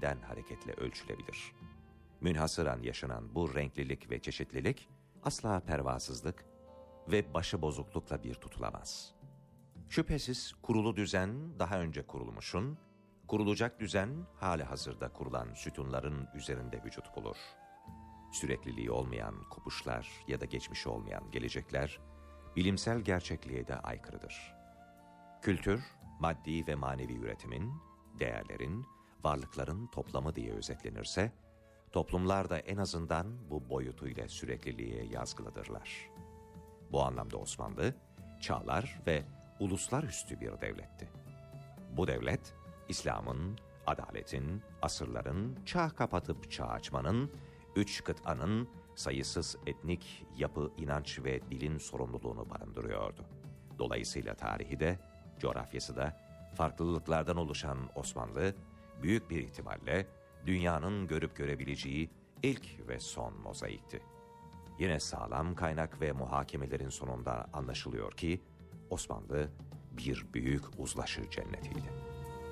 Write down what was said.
biçiminden hareketle ölçülebilir. Münhasıran yaşanan bu renklilik ve çeşitlilik asla pervasızlık ve başıbozuklukla bir tutulamaz. Şüphesiz kurulu düzen daha önce kurulmuşun, kurulacak düzen hali hazırda kurulan sütunların üzerinde vücut bulur. Sürekliliği olmayan kopuşlar ya da geçmişi olmayan gelecekler, bilimsel gerçekliğe de aykırıdır. Kültür, maddi ve manevi üretimin, değerlerin, varlıkların toplamı diye özetlenirse, toplumlar da en azından bu boyutuyla sürekliliğe yazgılıdırlar. Bu anlamda Osmanlı, çağlar ve uluslar üstü bir devletti. Bu devlet, İslam'ın, adaletin, asırların, çağ kapatıp çağ açmanın, 3 kıtanın sayısız etnik, yapı, inanç ve dilin sorumluluğunu barındırıyordu. Dolayısıyla tarihi de, coğrafyası da farklılıklardan oluşan Osmanlı, büyük bir ihtimalle dünyanın görüp görebileceği ilk ve son mozaikti. Yine sağlam kaynak ve muhakemelerin sonunda anlaşılıyor ki, Osmanlı bir büyük uzlaşı cennetiydi.